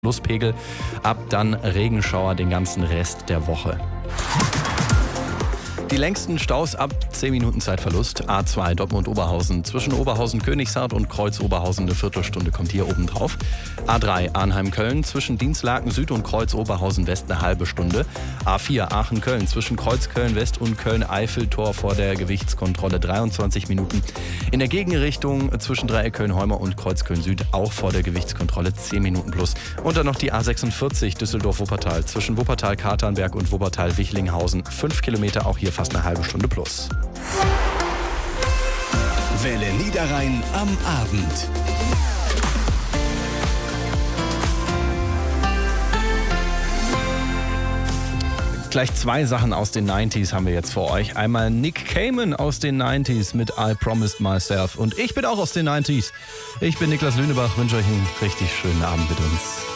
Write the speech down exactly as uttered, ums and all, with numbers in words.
Pluspegel. Ab dann Regenschauer den ganzen Rest der Woche. Die längsten Staus ab zehn Minuten Zeitverlust. A zwei Dortmund-Oberhausen. Zwischen Oberhausen-Königshardt und Kreuz-Oberhausen eine Viertelstunde kommt hier oben drauf. A drei Arnheim-Köln. Zwischen Dienstlaken-Süd und Kreuz-Oberhausen-West eine halbe Stunde. A vier Aachen-Köln. Zwischen Kreuz-Köln-West und Köln-Eifel-Tor vor der Gewichtskontrolle dreiundzwanzig Minuten. In der Gegenrichtung zwischen Dreieck Köln-Heumer und Kreuz-Köln-Süd auch vor der Gewichtskontrolle zehn Minuten plus. Und dann noch die A sechsundvierzig Düsseldorf-Wuppertal. Zwischen Wuppertal-Katernberg und Wuppertal-Wichlinghausen. fünf Kilometer, auch hier fast eine halbe Stunde plus. Welle Niederrhein am Abend. Gleich zwei Sachen aus den neunziger haben wir jetzt für euch. Einmal Nick Cayman aus den neunziger mit I Promised Myself. Und ich bin auch aus den neunziger. Ich bin Niklas Lünebach, wünsche euch einen richtig schönen Abend mit uns.